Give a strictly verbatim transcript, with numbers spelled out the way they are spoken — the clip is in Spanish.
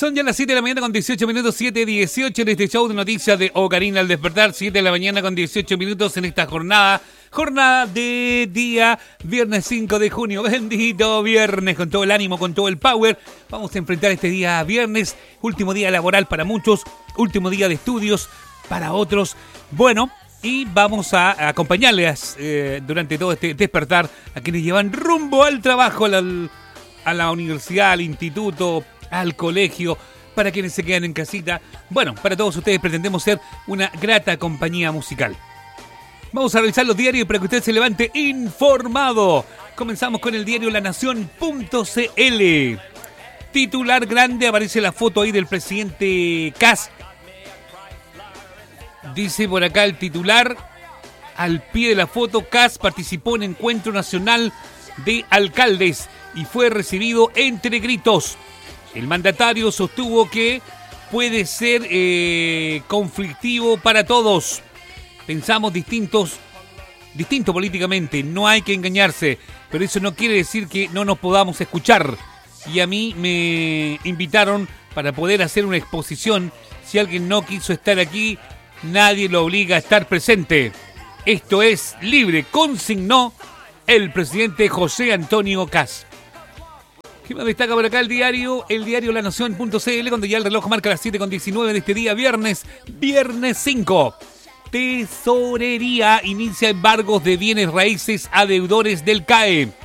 Son ya las siete de la mañana con dieciocho minutos, siete dieciocho en este show de noticias de Ocarina al despertar, siete de la mañana con dieciocho minutos en esta jornada, jornada de día viernes cinco de junio, bendito viernes, con todo el ánimo, con todo el power. Vamos a enfrentar este día viernes, último día laboral para muchos, último día de estudios para otros. Bueno, y vamos a acompañarles eh, durante todo este despertar a quienes llevan rumbo al trabajo, a la, a la universidad, al instituto, al colegio, para quienes se quedan en casita. Bueno, para todos ustedes pretendemos ser una grata compañía musical. Vamos a revisar los diarios para que usted se levante informado. Comenzamos con el diario La Nación punto c l. Titular grande, aparece la foto ahí del presidente Kast. Dice por acá el titular, al pie de la foto, Kast participó en Encuentro Nacional de Alcaldes y fue recibido entre gritos. El mandatario sostuvo que puede ser eh, conflictivo para todos. Pensamos distintos, distinto políticamente, no hay que engañarse, pero eso no quiere decir que no nos podamos escuchar. Y a mí me invitaron para poder hacer una exposición. Si alguien no quiso estar aquí, nadie lo obliga a estar presente. Esto es libre, consignó el presidente José Antonio Kast. ¿Qué más destaca por acá el diario? El diario La Nación punto c l, cuando ya el reloj marca las siete con diecinueve de este día, viernes, viernes cinco. Tesorería inicia embargos de bienes raíces a deudores del C A E.